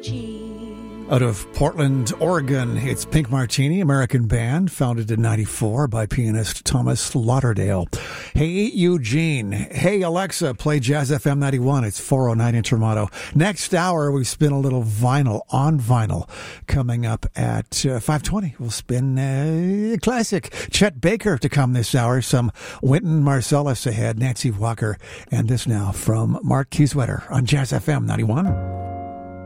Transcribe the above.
Jean. Out of Portland, Oregon, it's Pink Martini, American band, founded in 94 by pianist Thomas Lauderdale. Hey, Eugene. Hey, Alexa, play Jazz FM 91. It's 409 in Toronto. Next hour, we spin a little vinyl on vinyl. Coming up at 5:20, we'll spin a classic. Chet Baker to come this hour. Some Wynton Marsalis ahead, Nancy Walker, and this now from Mark Kieswetter on Jazz FM 91.